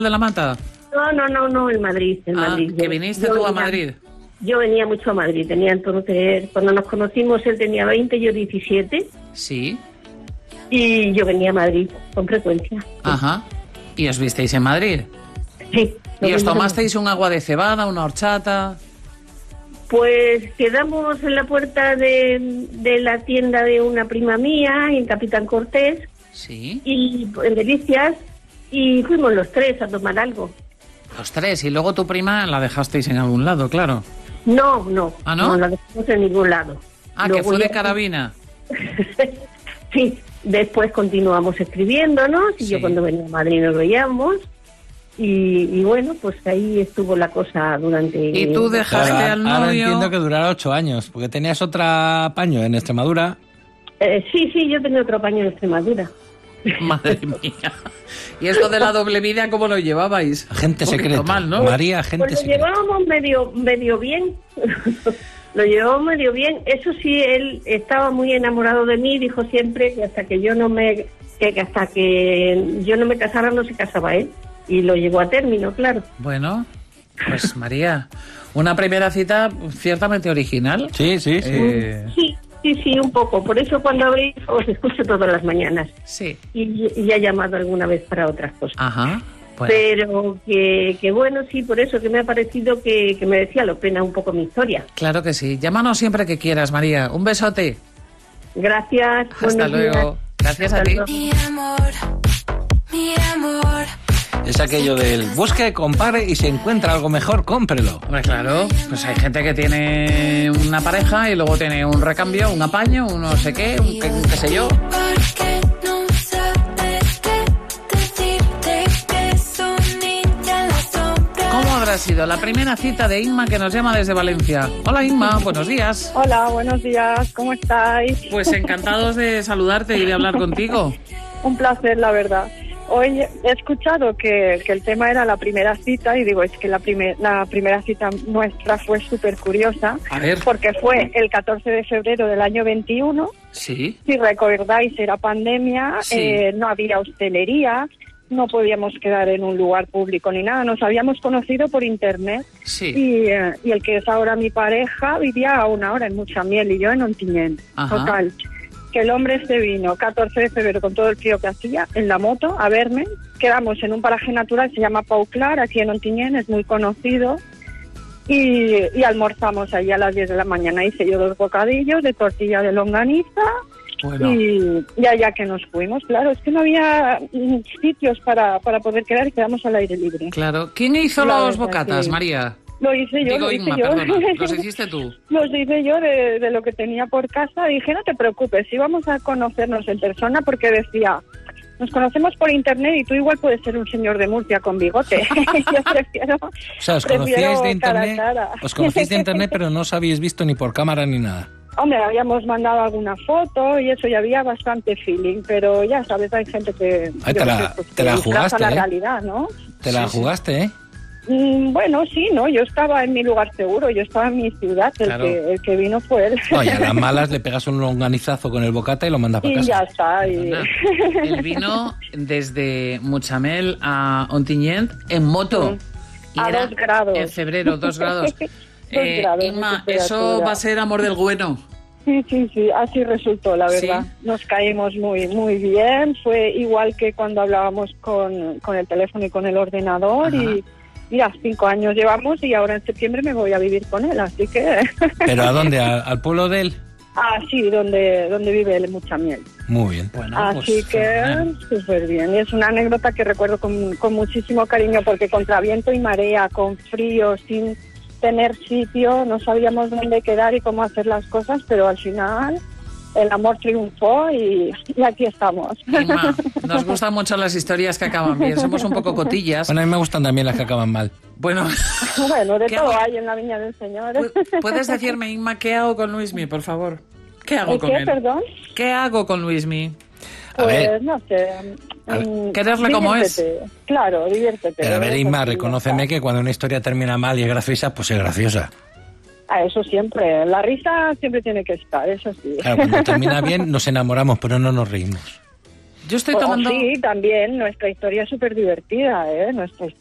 de la Mata? No, en Madrid, Madrid. Que viniste tú a Madrid. Yo venía mucho a Madrid, tenía entonces, cuando nos conocimos él tenía 20, yo 17. Sí. Y yo venía a Madrid con frecuencia. Ajá. ¿Y os visteis en Madrid? Sí. ¿Y os tomasteis un agua de cebada, una horchata? Pues quedamos en la puerta de la tienda de una prima mía, en Capitán Cortés. Sí. Y en Delicias, y fuimos los tres a tomar algo. Los tres, y luego tu prima la dejasteis en algún lado, claro. No. ¿Ah, no? No la dejamos en ningún lado. Luego que fue de carabina. Sí, después continuamos escribiéndonos, y Sí. yo cuando venía a Madrid nos veíamos. Y bueno, pues ahí estuvo la cosa durante... ¿Y tú dejaste al novio? Ahora entiendo que durara 8 años, porque tenías otra paño en Extremadura. Sí, yo tenía otro paño en Extremadura. Madre mía. ¿Y esto de la doble vida cómo lo llevabais? Agente Un poquito secreto. mal, ¿no? María, agente Pues lo secreto. llevábamos medio bien. Lo llevábamos medio bien. Eso sí, él estaba muy enamorado de mí, dijo siempre que hasta que yo no me casara no se casaba él. Y lo llevó a término, claro. Bueno, pues María, una primera cita ciertamente original. Sí. Sí, un poco. Por eso cuando abrís os escucho todas las mañanas. Sí. Y he llamado alguna vez para otras cosas. Ajá. Bueno. Pero que bueno, sí, por eso que me ha parecido que merecía la pena un poco mi historia. Claro que sí. Llámanos siempre que quieras, María. Un besote. Gracias. Hasta buenos días. luego. Gracias a ti. luego. Mi amor. Es aquello del busque, compare y si encuentra algo mejor, cómprelo. Hombre, claro, pues hay gente que tiene una pareja y luego tiene un recambio, un apaño, un no sé qué, un qué sé yo. Porque no sabes qué decirte que son niñas las sombras. ¿Cómo habrá sido la primera cita de Inma que nos llama desde Valencia? Hola Inma, buenos días. Hola, buenos días, ¿cómo estáis? Pues encantados de saludarte y de hablar contigo. Un placer, la verdad. Hoy he escuchado que el tema era la primera cita y digo, es que la primera cita nuestra fue súper curiosa. A ver. Porque fue el 14 de febrero del año 21. Sí. Si recordáis, era pandemia, Sí. No había hostelería, no podíamos quedar en un lugar público ni nada. Nos habíamos conocido por internet. Sí. Y el que es ahora mi pareja vivía a una hora en Muchamiel y yo en Ontinyent. Ajá. Total, que el hombre se vino 14 de febrero con todo el frío que hacía en la moto a verme. Quedamos en un paraje natural, se llama Pau Clar, aquí en Ontinyent, es muy conocido. Y almorzamos allí a las 10 de la mañana. Hice yo 2 bocadillos de tortilla de longaniza. Bueno. Y allá que nos fuimos, claro, es que no había sitios para poder quedar y quedamos al aire libre. Claro. ¿Quién hizo La los verdad bocatas, que- María? Lo hice yo, Digo lo hice Inma, yo. perdona. ¿Los hiciste tú? Los hice yo de lo que tenía por casa. Dije, no te preocupes, íbamos a conocernos en persona porque decía, nos conocemos por internet y tú igual puedes ser un señor de Murcia con bigote. Yo prefiero... O sea, os prefiero conocíais de cara a internet, cara. os conocíais de internet, pero no os habíais visto ni por cámara ni nada. Hombre, habíamos mandado alguna foto y eso, y había bastante feeling, pero ya sabes, hay gente que... Ay, yo te la- qué sé, pues, te la que disfraza jugaste, la ¿eh? realidad, ¿no? Te la jugaste, ¿eh? Bueno, sí, ¿no? Yo estaba en mi lugar seguro, yo estaba en mi ciudad, Claro. el que vino fue él. No, y a las malas le pegas un longanizazo con el bocata y lo mandas para Y casa. ya está. Y... Perdona. Él vino desde Muchamel a Ontinyent en moto. Y A era 2 grados. En febrero, 2 grados. 2 grados de Inma, temperatura. eso va a ser amor del bueno. Sí, así resultó, la verdad. Sí. Nos caímos muy bien, fue igual que cuando hablábamos con el teléfono y con el ordenador. Ajá. Y mira, 5 años llevamos y ahora en septiembre me voy a vivir con él, así que... ¿Pero a dónde? ¿Al pueblo de él? Sí, donde vive él en Muchamiel. Muy bien. Bueno, Así pues, que fenomenal. súper bien. Y es una anécdota que recuerdo con muchísimo cariño porque contra viento y marea, con frío, sin tener sitio, no sabíamos dónde quedar y cómo hacer las cosas, pero al final el amor triunfó y aquí estamos. Inma, nos gustan mucho las historias que acaban bien. Somos un poco cotillas. Bueno, a mí me gustan también las que acaban mal. Bueno, Bueno, de ¿Qué todo hago? hay en la Viña del Señor. ¿puedes decirme, Inma, qué hago con Luismi, por favor? ¿Qué hago ¿El con qué, él? perdón? ¿Qué hago con Luismi? A ver. Pues no sé. A ver, quererle como es. diviértete. Claro, diviértete. Pero a ver, Inma, Tranquilo, reconóceme está. que cuando una historia termina mal y es graciosa, pues es graciosa. Eso siempre. La risa siempre tiene que estar, eso sí. Claro, cuando termina bien nos enamoramos, pero no nos reímos. Yo estoy tomando... Sí, también, nuestra historia es súper divertida, ¿eh? Nuestra